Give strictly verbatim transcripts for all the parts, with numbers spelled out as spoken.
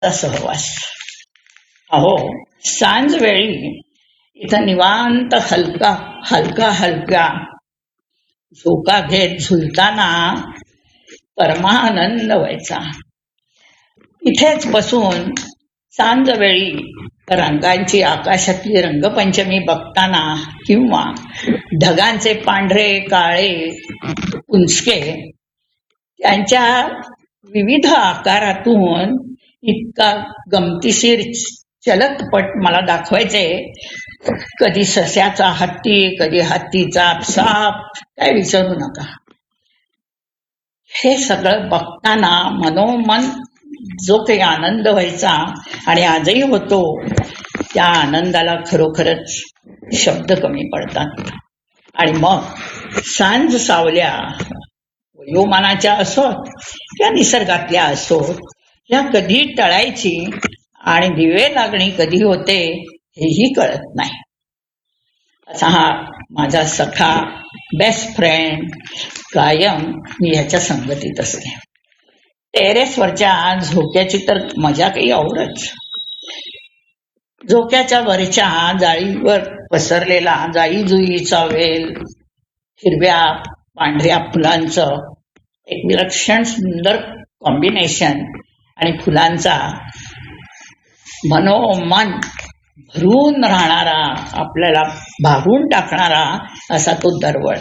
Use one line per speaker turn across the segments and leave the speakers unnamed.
सहवास. अहो, सांज वेळी इथं निवांत हलका हलका हलका झोका घेत झुलताना परमानंद व्हायचा. इथेच बसून सांज वेळी रंगांची आकाशातली रंगपंचमी बघताना किंवा ढगांचे पांढरे काळे कुंचके त्यांच्या विविध आकारातून इतका गमतीशीर चलतपट मला दाखवायचे. कधी सस्याचा हत्ती, कधी हत्तीचा साप, काय विचारू नका. हे सगळं बघताना मनोमन जो काही आनंद व्हायचा आणि आजही होतो, त्या आनंदाला खरोखरच शब्द कमी पडतात. आणि मग सांज सावल्या वयोमानाच्या असोत किंवा निसर्गातल्या असोत, या कधी टळायची आणि दिवे लागणी कधी होते हेही कळत नाही. असा हा माझा सखा, बेस्ट फ्रेंड, कायम मी ह्याच्या संगतीत असते. टेरेसवरच्या झोक्याची तर मजा काही औरच. झोक्याच्या वरच्या जाळीवर पसरलेला जाई जुईचा वेल, हिरव्या पांढऱ्या फुलांचं एक विलक्षण सुंदर कॉम्बिनेशन आणि फुलांचा मनोमन भरून राहणारा, आपल्याला भागून टाकणारा असा तो दरवळ.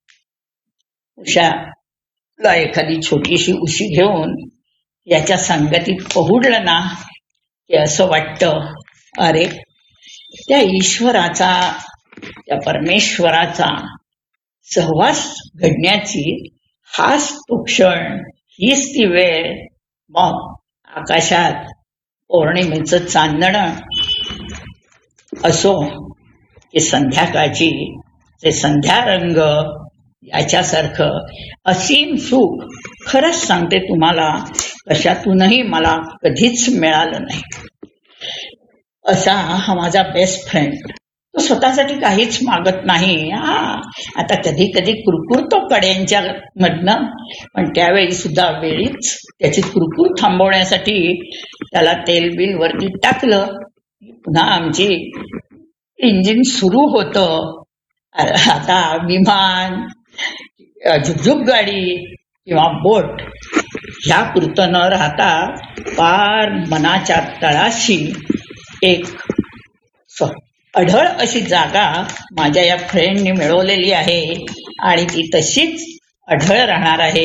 उशाला एखादी छोटीशी उशी घेऊन याच्या संगतीत पहुडलं ना की असं वाटतं, अरे त्या ईश्वराचा, त्या परमेश्वराचा सहवास घडण्याची हाच तो क्षण, हीच ती वेळ. मग आकाशात पौर्णिमेचं चांदणं असो की संध्याकाळची ते संध्यारंग, याच्यासारखं असीम सुख खरंच सांगते तुम्हाला कशातूनही मला कधीच मिळालं नाही. असा हा माझा बेस्ट फ्रेंड. तो स्वतःसाठी काहीच मागत नाही. हा आता कधी कधी कुरकुरतो कड्यांच्या मधनं, पण त्यावेळी सुद्धा वेळीच त्याची कुरकुर थांबवण्यासाठी त्याला तेल बिल वरती टाकलं, पुन्हा आमची इंजिन सुरू होतं. आता विमान, झुकझुक गाडी किंवा बोट ह्या पुरतं न राहता पार मनाच्या तळाशी एक अढळ अशी जागा माझ्या या फ्रेंडने मिळवलेली आहे आणि ती तशीच अढळ राहणार आहे.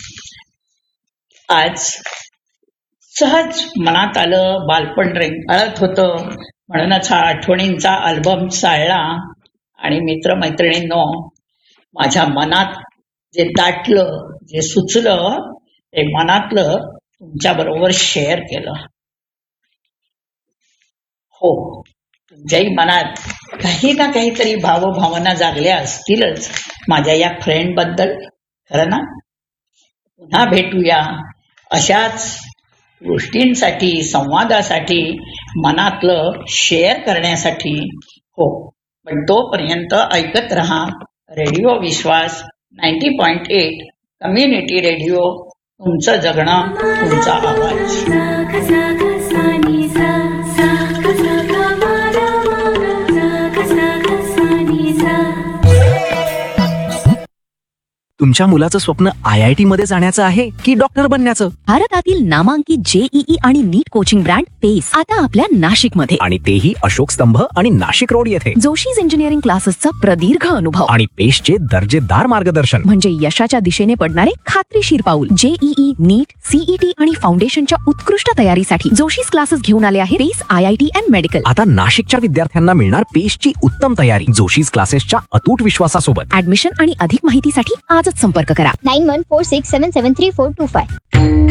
आज सहज मनात आलं, बालपण रेंगाळत होतं, म्हणूनच हा आठवणींचा अल्बम चाळला आणि मित्रमैत्रिणींनो, माझ्या मनात जे दाटलं, जे सुचलं, ते मनातलं तुमच्या बरोबर शेअर केलं. हो, तुमच्याही मनात काही ना काहीतरी भावभावना जागल्या असतीलच माझ्या या फ्रेंड बद्दल, खरं ना? पुन्हा भेटूया अशाच गोष्टींसाठी, संवादासाठी, मनातलं शेअर करण्यासाठी. हो, पण तोपर्यंत ऐकत रहा रेडिओ विश्वास ninety point eight community radio. तुमचं जगणं, तुमचा आवाज.
तुमच्या मुलाचं स्वप्न आय आय टी मध्ये जाण्याचं आहे की डॉक्टर बनण्याचं?
भारतातील नामांकित जेईई आणि नीट कोचिंग ब्रँड पेस आता आपल्या नाशिक मध्ये,
आणि तेही अशोक स्तंभ आणि नाशिक रोड येथे.
जोशीज इंजिनिअरिंग क्लासेसचा प्रदीर्घ अनुभव
आणि पेसचे दर्जेदार मार्गदर्शन,
म्हणजे यशाच्या दिशेने पडणारे खात्रीशीर पाऊल. जेईई, नीट, सीईटी आणि फाउंडेशनच्या उत्कृष्ट तयारीसाठी जोशीज क्लासेस घेऊन आले आहे पेस I I T and medical.
आता नाशिकच्या विद्यार्थ्यांना मिळणार पेसची उत्तम तयारी जोशीज क्लासेसच्या अतूट विश्वासासोबत.
ऍडमिशन आणि अधिक माहितीसाठी आजच संपर्क करा.
Nine one four six seven seven three four to five.